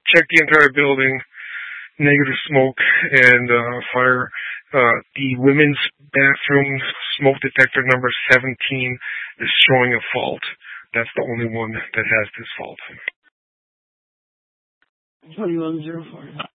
checked the entire building, negative smoke and fire. The women's bathroom smoke detector number 17 is showing a fault. That's the only one that has this fault. 2104.